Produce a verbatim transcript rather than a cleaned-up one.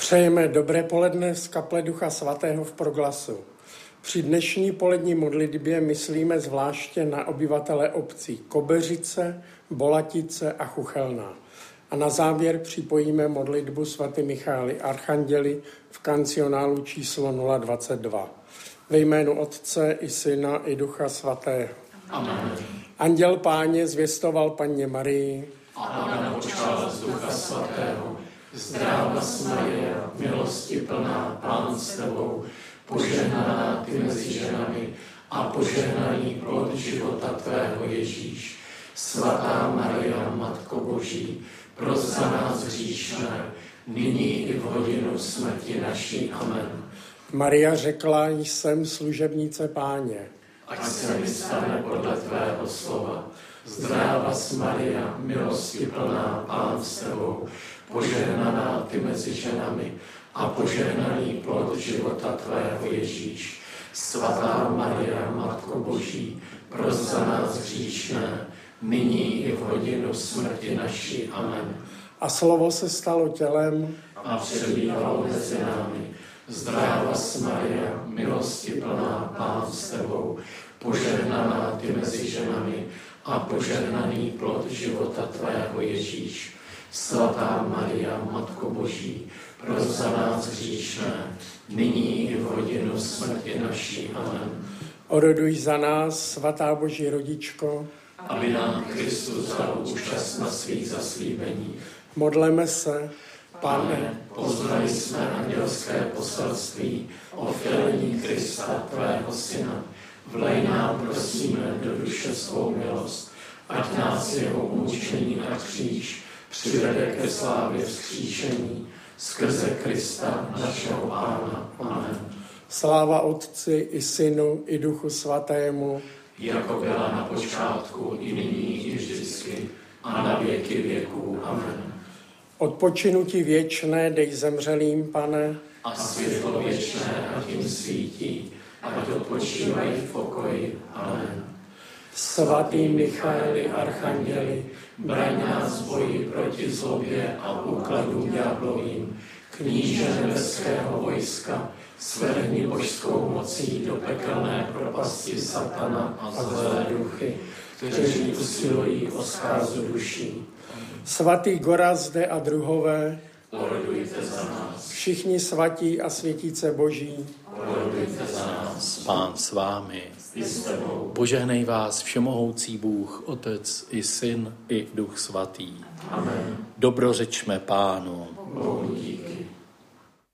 Přejeme dobré poledne z kaple Ducha Svatého v Proglasu. Při dnešní polední modlitbě myslíme zvláště na obyvatele obcí Kobeřice, Bolatice a Chuchelná. A na závěr připojíme modlitbu svatý Michaeli Archanděli v kancionálu číslo nula dvacet dva. Ve jménu Otce i Syna i Ducha Svatého. Amen. Anděl Páně zvěstoval Panně Marii. A ona počala z Ducha Svatého. Zdráva Maria, milosti plná, Pán s tebou, požehnaná ty mezi ženami a požehnaný plod života tvého Ježíš. Svatá Maria, Matko Boží, pros za nás hříšné, nyní i v hodinu smrti naší. Amen. Maria řekla, jsem služebnice Páně. Ať se mi stane podle tvého slova. Zdráva Maria, milosti plná, Pán s tebou, požehnaná ty mezi ženami a požehnaný plod života tvého Ježíš. Svatá Maria, Matko Boží, pros za nás hříšné, nyní i v hodinu smrti naší. Amen. A slovo se stalo tělem a přebývalo mezi námi. Zdráva Maria, milosti plná, Pán s tebou, požehnaná ty mezi ženami a požehnaný plod života tvého Ježíš. Svatá Maria, Matko Boží, pros za nás hříšné, nyní i v hodinu smrti naší. Amen. Oroduj za nás, svatá Boží rodičko, aby nám Kristus dal účast na svých zaslíbeních. Modleme se. Pane, poznali jsme andělské poselství o vtělení Krista, tvého Syna. Vlej nám, prosíme, do duše svou milost, ať nás jeho mučení a kříž přivede ke slávě vzkříšení skrze Krista, našeho Pána. Amen. Sláva Otci i Synu i Duchu Svatému, jako byla na počátku, i nyní, i vždycky, a na věky věků. Amen. Odpočinutí věčné dej zemřelým, Pane, a světlo věčné a tím svítí, ať odpočívají v pokoji. Amen. Svatý Michaeli Archanděli, braň nás v boji proti zlobě a úkladům ďáblovým, kníže nebeského vojska, svrhni božskou mocí do pekelné propasti satana a zlé duchy, kteří usilují o zkázu duší. Svatý Gorazde a druhové, orodujte za nás. Všichni svatí a světíce Boží, orodujte za nás. Pán s vámi. I s tebou. Požehnej vás všemohoucí Bůh, Otec i Syn i Duch Svatý. Amen. Dobrořečme Pánu. Bohu díky.